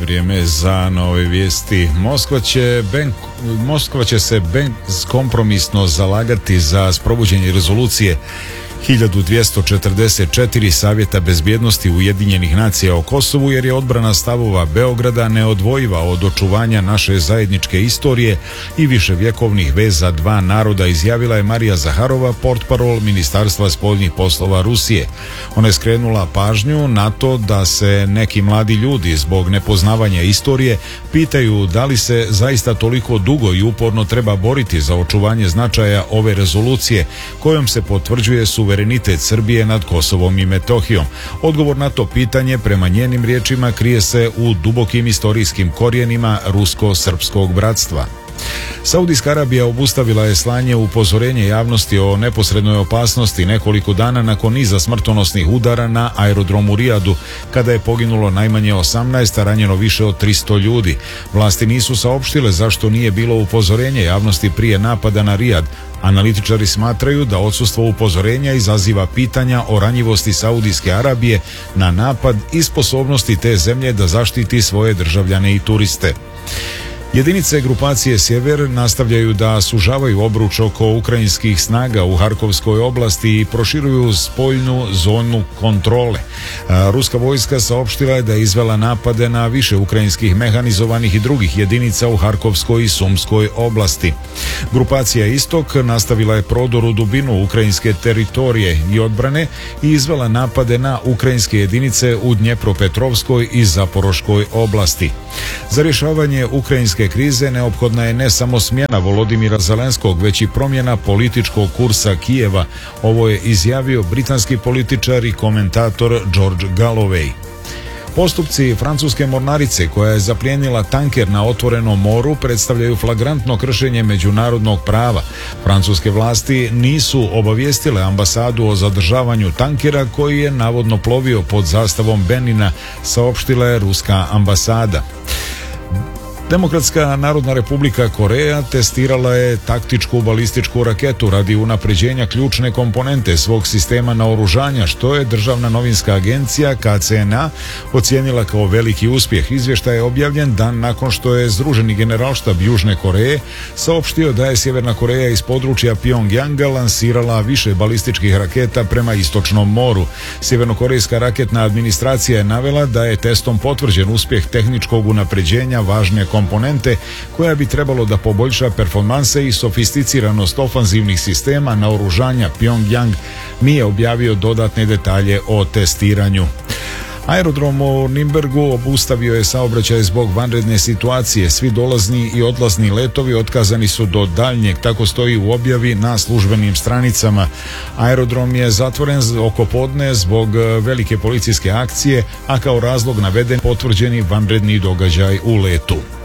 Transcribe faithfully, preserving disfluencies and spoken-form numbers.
vrijeme za nove vijesti. Moskva će, ben, Moskva će se beskompromisno zalagati za sprovođenje rezolucije hiljadu dvjesto četrdeset četiri Savjeta bezbjednosti Ujedinjenih nacija o Kosovu, jer je odbrana stavova Beograda neodvojiva od očuvanja naše zajedničke istorije i viševjekovnih veza dva naroda, izjavila je Marija Zaharova, portparol Ministarstva spoljnih poslova Rusije. Ona je skrenula pažnju na to da se neki mladi ljudi zbog nepoznavanja istorije pitaju da li se zaista toliko dugo i uporno treba boriti za očuvanje značaja ove rezolucije kojom se potvrđuje suverenitet Srbije nad Kosovom i Metohijom. Odgovor na to pitanje, prema njenim riječima, krije se u dubokim istorijskim korijenima rusko-srpskog bratstva. Saudijska Arabija obustavila je slanje upozorenje javnosti o neposrednoj opasnosti nekoliko dana nakon niza smrtonosnih udara na aerodromu u Rijadu, kada je poginulo najmanje osamnaest, a ranjeno više od tristo ljudi. Vlasti nisu saopštile zašto nije bilo upozorenje javnosti prije napada na Rijad. Analitičari smatraju da odsustvo upozorenja izaziva pitanja o ranjivosti Saudijske Arabije na napad i sposobnosti te zemlje da zaštiti svoje državljane i turiste. Jedinice grupacije Sjever nastavljaju da sužavaju obruč oko ukrajinskih snaga u Harkovskoj oblasti i proširuju spoljnu zonu kontrole. Ruska vojska saopštila je da je izvela napade na više ukrajinskih mehanizovanih i drugih jedinica u Harkovskoj i Sumskoj oblasti. Grupacija Istok nastavila je prodor u dubinu ukrajinske teritorije i odbrane i izvela napade na ukrajinske jedinice u Dnjepropetrovskoj i Zaporoškoj oblasti. Za rješavanje ukrajinske krize neophodna je ne samo smjena Volodimira Zelenskog, već i promjena političkog kursa Kijeva. Ovo je izjavio britanski političar i komentator George Galloway. Postupci francuske mornarice koja je zaplijenila tanker na otvorenom moru predstavljaju flagrantno kršenje međunarodnog prava. Francuske vlasti nisu obavijestile ambasadu o zadržavanju tankera koji je navodno plovio pod zastavom Benina, saopštila je ruska ambasada. Demokratska Narodna Republika Koreja testirala je taktičku balističku raketu radi unapređenja ključne komponente svog sistema naoružanja, što je državna novinska agencija K C N A ocijenila kao veliki uspjeh. Izvještaj je objavljen dan nakon što je Združeni generalštab Južne Koreje saopštio da je Sjeverna Koreja iz područja Pjongjanga lansirala više balističkih raketa prema Istočnom moru. Sjevernokorejska raketna administracija je navela da je testom potvrđen uspjeh tehničkog unapređenja važne komponente koja bi trebalo da poboljša performanse i sofisticiranost ofanzivnih sistema naoružanja. Pjongjang nije objavio dodatne detalje o testiranju. Aerodrom u Nürnbergu obustavio je saobraćaj zbog vanredne situacije. Svi dolazni i odlazni letovi otkazani su do daljnjeg, tako stoji u objavi na službenim stranicama. Aerodrom je zatvoren oko podne zbog velike policijske akcije, a kao razlog naveden potvrđeni vanredni događaj u letu.